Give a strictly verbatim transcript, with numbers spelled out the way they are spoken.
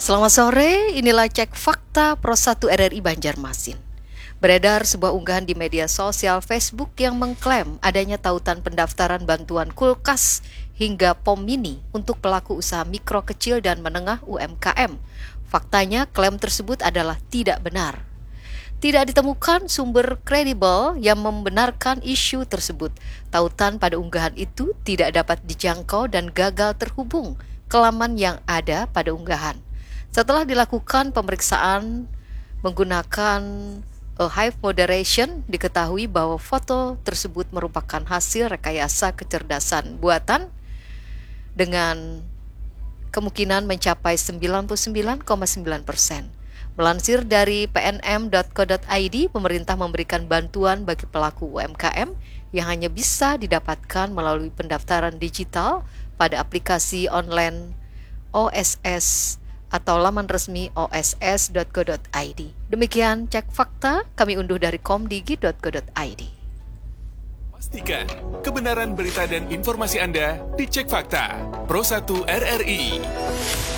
Selamat sore, inilah Cek Fakta Pro satu R R I Banjarmasin. Beredar sebuah unggahan di media sosial Facebook yang mengklaim adanya tautan pendaftaran bantuan kulkas hingga pom mini untuk pelaku usaha mikro kecil dan menengah U M K M. Faktanya, klaim tersebut adalah tidak benar. Tidak ditemukan sumber kredibel yang membenarkan isu tersebut. Tautan pada unggahan itu tidak dapat dijangkau dan gagal terhubung ke laman yang ada pada unggahan. Setelah dilakukan pemeriksaan menggunakan Hive Moderation, diketahui bahwa foto tersebut merupakan hasil rekayasa kecerdasan buatan dengan kemungkinan mencapai sembilan puluh sembilan koma sembilan persen. Melansir dari p n m dot co dot i d, pemerintah memberikan bantuan bagi pelaku U M K M yang hanya bisa didapatkan melalui pendaftaran digital pada aplikasi online O S S atau laman resmi o s s dot co dot i d. Demikian Cek Fakta, kami unduh dari komdigi dot co dot i d. Pastikan kebenaran berita dan informasi Anda di Cek Fakta Pro satu R R I.